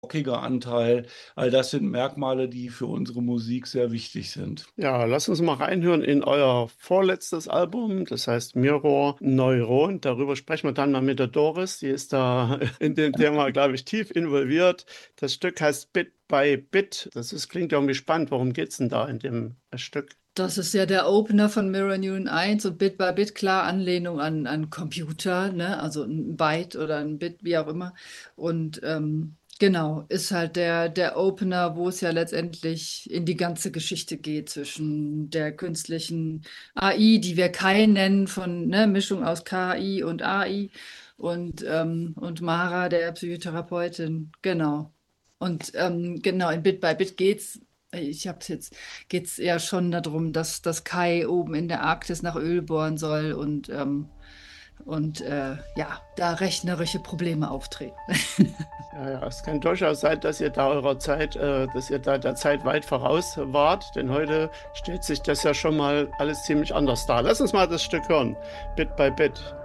rockiger Anteil. All das sind Merkmale, die für unsere Musik sehr wichtig sind. Ja, lass uns mal reinhören in euer vorletztes Album, das heißt Mirror Neuron. Darüber sprechen wir dann mal mit der Doris. Die ist da in dem Thema, glaube ich, tief involviert. Das Stück heißt Bit by Bit. Klingt ja irgendwie spannend. Worum geht's denn da in dem Stück? Das ist ja der Opener von Mirror Neuron 1 und Bit by Bit, klar, Anlehnung an Computer, ne? Also ein Byte oder ein Bit, wie auch immer. Und genau, ist halt der Opener, wo es ja letztendlich in die ganze Geschichte geht zwischen der künstlichen AI, die wir KI nennen, von ne, Mischung aus KI und AI und Mara, der Psychotherapeutin, genau. Und genau, in Bit by Bit geht's eher schon darum, dass Kai oben in der Arktis nach Öl bohren soll und ja, da rechnerische Probleme auftreten. Ja, ja, es kann durchaus sein, dass ihr da der Zeit weit voraus wart, denn heute stellt sich das ja schon mal alles ziemlich anders dar. Lass uns mal das Stück hören. Bit by Bit.